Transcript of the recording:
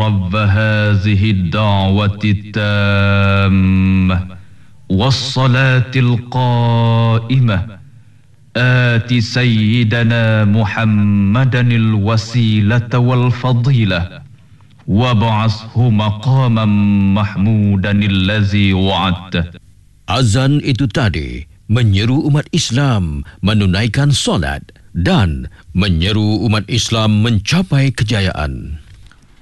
رب هذه الدعوة التامة والصلاة القائمة آت سيدنا محمدا الوسيلة والفضيلة وابعثه مقاما محمودا الذي وعدته. Azan itu tadi menyeru umat Islam menunaikan solat dan menyeru umat Islam mencapai kejayaan.